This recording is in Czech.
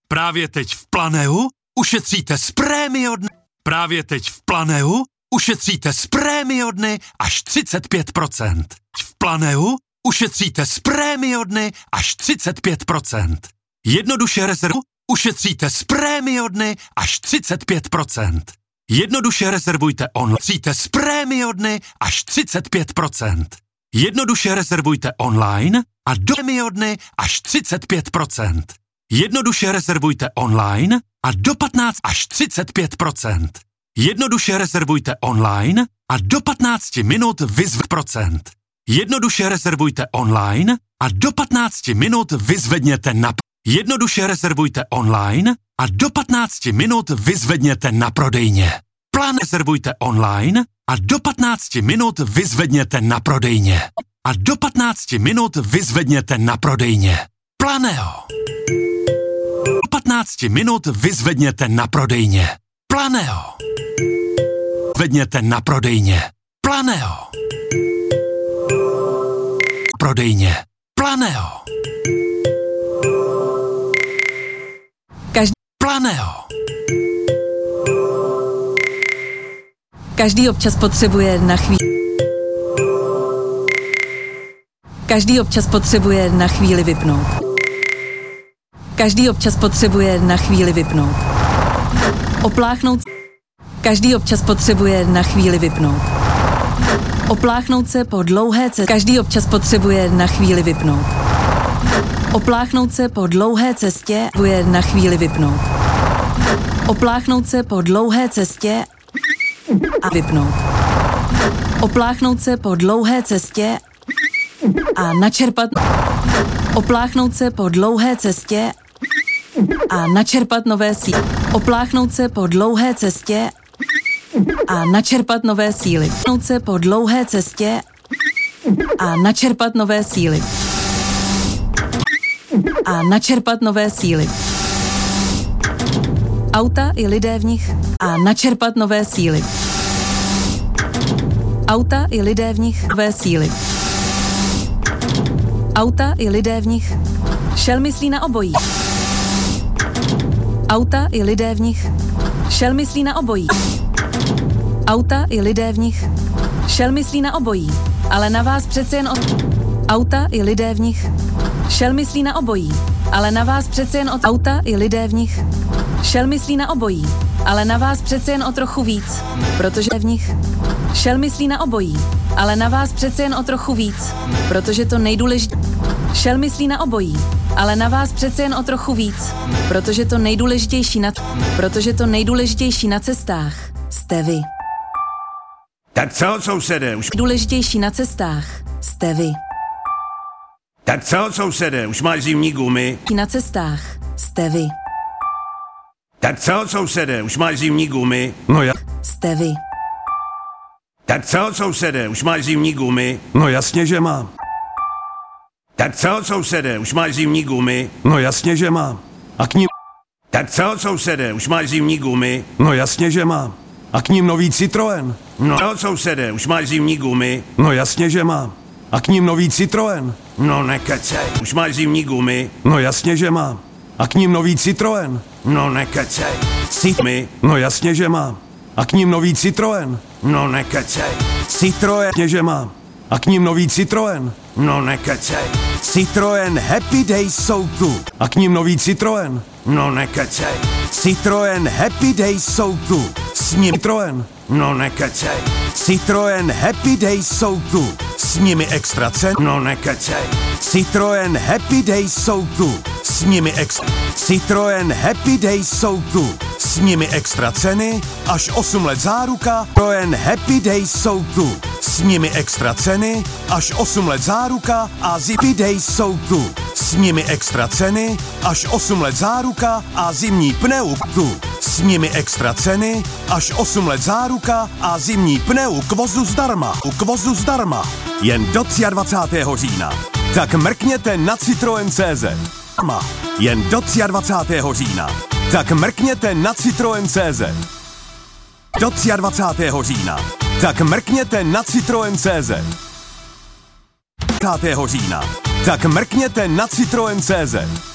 Právě teď v Planeu ušetříte z prémio dny. Právě teď v Planeu ušetříte z prémio dny až 35%. V Planeu ušetříte z prémio dny až 35%. Jednoduše rezervu ušetříte z prémio dny až 35%. Jednoduše rezervujte online. Ušetříte z prémio dny až 35%. Jednoduše rezervujte online a do prémio dny až 35%. Jednoduše rezervujte online a do 15 až 35%. Jednoduše rezervujte online a do 15 minut procent. Jednoduše rezervujte online a do 15 minut vyzvedněte na Jednoduše rezervujte online a do 15 minut vyzvedněte na prodejně. Rezervujte online a do 15 minut vyzvedněte na prodejně. A do 15 minut vyzvedněte na prodejně. Planeo. 15 minut vyzvedněte na prodejně. Planeo. Vyzvedněte na prodejně. Planeo. Prodejně. Planeo. Planeo. Každý občas potřebuje na chvíli. Každý občas potřebuje na chvíli vypnout. Každý občas potřebuje na chvíli vypnout. Opláchnout. Každý občas potřebuje na chvíli vypnout. Opláchnout se po dlouhé cestě. Každý občas potřebuje na chvíli vypnout. Opláchnout se po dlouhé cestě potřebuje na chvíli vypnout. Opláchnout se po dlouhé cestě a vypnout. Opláchnout se po dlouhé cestě a načerpat. Opláchnout se po dlouhé cestě a načerpat nové síly. Opláchnout se po dlouhé cestě a načerpat nové síly. Opláchnout se po dlouhé cestě a načerpat nové síly. A načerpat nové síly. Auta i lidé v nich a načerpat nové síly. Auta i lidé v nich nové síly. Auta i lidé v nich. Šel myslí na obojí. Auta i lidé v nich. Šel myslí na obojí. Auta i lidé v nich. Šel myslí na obojí. Ale na vás přece jen Auta i lidé v nich. Šel myslí na obojí. Ale na vás přece jen Auta i lidé v nich. Šel myslí na obojí. Ale na vás přece jen o trochu víc. Protože v nich. Šel myslí na obojí. Ale na vás přece jen o trochu víc. Protože to nejdůležitější. Šel myslí na obojí. Ale na vás přece jen o trochu víc. Protože to nejdůležitější na cestách jste vy. Tak co, sousede, už... Důležitější na cestách jste vy. Tak co, sousede, už máš zimní gumy? Na cestách jste vy. Tak co, sousede, už máš zimní gumy? No ja... Jste vy. Tak co, sousede, už máš zimní gumy? No jasně, že mám. Tak co, sousede, už máš zimní gumy? No jasně, že mám. A k ním... Tak co, sousede, už máš zimní gumy? No jasně, že mám. A k ním nový Citroën. No, sousede, už máš zimní gumy? No jasně, že mám. A k ním nový Citroën. No nekecej, už máš zimní gumy? No jasně, že mám. A k ním nový Citroën. No nekecej. Citroën. No jasně, že mám. A k ním nový Citroën. No nekecej. Citroën, že mám. A k ním nový Citroën. No nekecej. Citroën Happy Days jsou tu. A k ním nový Citroën. No nekecej. Citroën Happy Days jsou tu. S ním Citroën. No nekecej. Citroën Happy Days jsou tu. S nimi extra cen. No nekecej. Citroën Happy Days jsou tu. S nimi extra. Citroën Happy Days jsou tu. S nimi extra ceny. Až 8 let záruka. Citroën Happy Days jsou tu. S nimi extra ceny. Až 8 let záruka. A Happy Days jsou tu. S nimi extra ceny. Až 8 let záruka. A zimní pneuk tu. S nimi extra ceny. Až 8 let záruka. A zimní pneuk vozu zdarma. U kvozu zdarma. Jen do 23. října. Tak mrkněte na Citroën.cz. Jen do 23. října. Tak mrkněte na Citroën.cz. Do 23. října. Tak mrkněte na Citroën.cz. 20. října. Tak mrkněte na Citroën.cz.